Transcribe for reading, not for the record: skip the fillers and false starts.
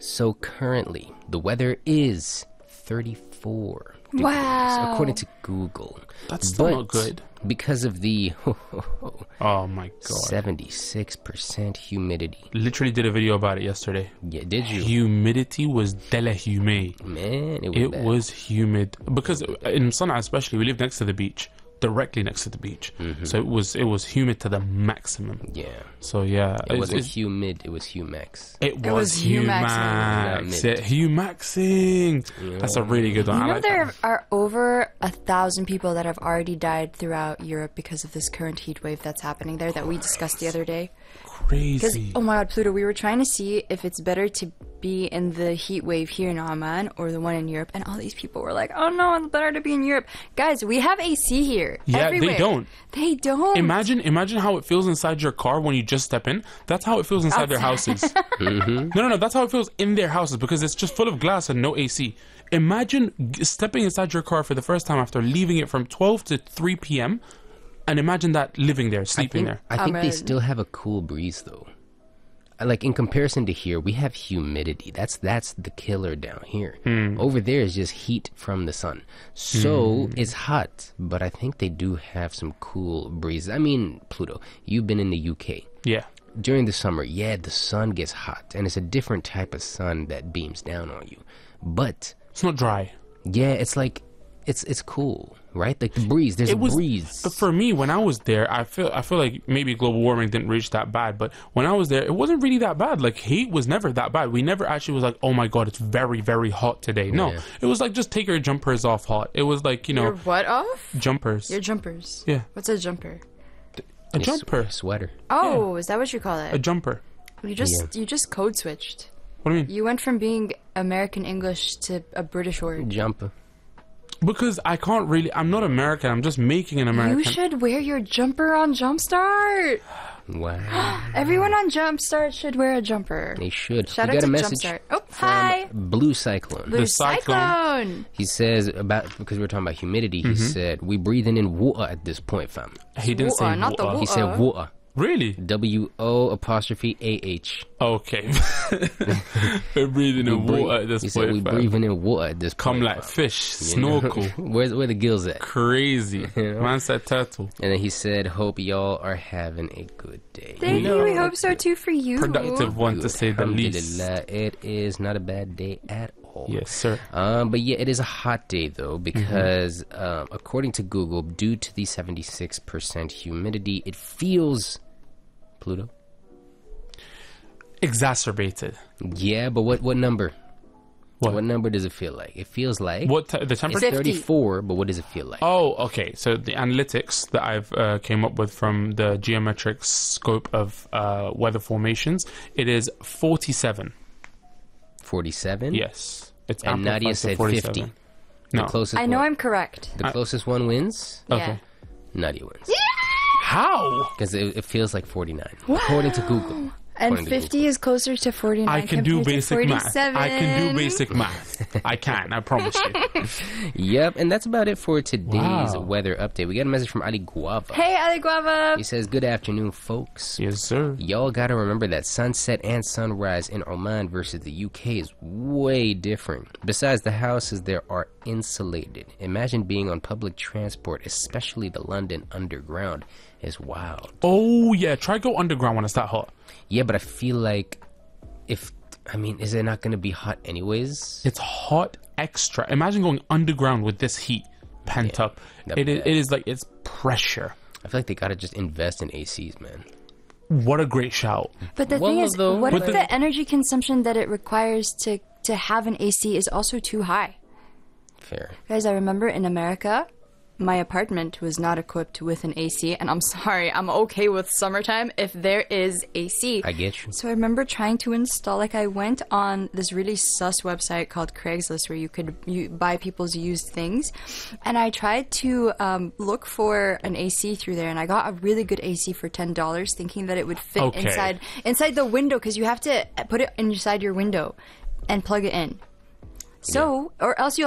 So currently, the weather is 34 degrees, Wow. according to Google. That's still not good. Because of the Oh my god. 76% humidity. Literally did a video about it yesterday. Yeah, did you? Humidity was dele-humid. Man, it was It bad. was humid. Because in Sana'a especially, we live next to the beach. Directly next to the beach. So it was humid to the maximum. Yeah. So yeah. It wasn't humid, it was humax. It was was humaxing. humax. Humaxing. That's a really good one. You I know like there that. are over 1,000 people that have already died throughout Europe because of this current heat wave that's happening there that we discussed the other day. Because, Crazy. oh my god, Pluto, we were trying to see if it's better to be in the heat wave here in Oman or the one in Europe, and all these people were like, oh no, it's better to be in Europe. Guys, we have AC here. Yeah, everywhere. they don't. They don't. Imagine how it feels inside your car when you just step in. That's how it feels inside their houses. No, that's how it feels in their houses because it's just full of glass and no AC. Imagine stepping inside your car for the first time after leaving it from 12 to 3 p.m. and imagine that living there, sleeping there. I think they Ahmed. still have a cool breeze though. Like in comparison to here, we have humidity. That's the killer down here. Over there is just heat from the sun. So it's hot, but I think they do have some cool breezes. I mean, Pluto, you've been in the UK. Yeah. During the summer, yeah, the sun gets hot, and it's a different type of sun that beams down on you. But It's not dry. yeah, it's like it's cool, right? Like the breeze. There's a breeze. But for me, when I was there, I feel like maybe global warming didn't reach that bad. But when I was there, it wasn't really that bad. Like heat was never that bad. We never actually was like, oh my god, it's very very hot today. No, Yeah. it was like just take your jumpers off hot. It was like Your what off? jumpers. Your jumpers. Yeah, What's a jumper? a jumper, Sweater. Oh, is that what you call a it? jumper. You just code switched. What do you mean? You went from being American English to a British word. Jumper. Because I can't really. I'm not American. I'm just making an American. You should wear your jumper on Jumpstart. Wow. Everyone on Jumpstart should wear a jumper. They should. Shout We out got to a message Jumpstart. Oh, from hi. Blue Cyclone. Blue cyclone. Cyclone. He says because we're talking about humidity. He said we breathing in water at this point, fam. He didn't say Water, not the water. He said water. Really? WO''AH. Okay. We're breathing in water at this He point. said we fam. breathing in water at this point. Come like fam. fish, You know? snorkel. Where the gills at? Crazy. Man said turtle. And then he said, hope y'all are having a good day. Thank you. We hope so too for you. Productive one to say the least. Alhamdulillah, it is not a bad day at all. Yes, sir. But yeah, it is a hot day though because according to Google, due to the 76% humidity, it feels Pluto. Exacerbated. Yeah, but what number? What? number does it feel like? It feels like What the it's temperature? 50. 34, but what does it feel like? Oh, okay. So the analytics that I've came up with from the geometric scope of weather formations, it is 47. 47? Yes, it's And Nadia amplified to said 47. 50. No. The closest I know one, I'm correct. the closest one wins. Okay. Nadia wins. How? Because it feels like 49, according to Google. And According to 50 is closer to 49 I can do compared to basic math. 47. I can do basic math. I can. I promise you. Yep, and that's about it for today's Wow. weather update. We got a message from Ali Guava. Hey, Ali Guava. He says, good afternoon, folks. Yes, sir. Y'all gotta remember that sunset and sunrise in Oman versus the UK is way different. Besides, the houses there are insulated. Imagine being on public transport, especially the London Underground, is wild. Oh yeah. Try go underground when it's that hot. Yeah, but I feel like is it not gonna be hot anyways? It's hot extra. Imagine going underground with this heat pent up. that'd It be is like it's pressure. I feel like they gotta just invest in ACs, man. What a great shout. But the Well, thing is, though, what if but the energy consumption that it requires to have an AC is also too high? Fair. Guys, I remember in America, my apartment was not equipped with an AC, and I'm sorry, I'm okay with summertime if there is AC. I get you. So I remember trying to install, like I went on this really sus website called Craigslist where you could buy people's used things, and I tried to look for an AC through there, and I got a really good AC for $10, thinking that it would fit Okay. inside the window, because you have to put it inside your window and plug it in. So, or else you'll